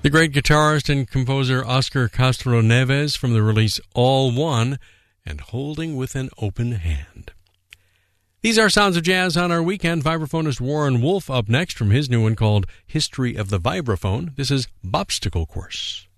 The great guitarist and composer Oscar Castro Neves from the release All One and Holding with an Open Hand. These are Sounds of Jazz on our weekend. Vibraphonist Warren Wolf up next from his new one called History of the Vibraphone. This is Bopsticle Course.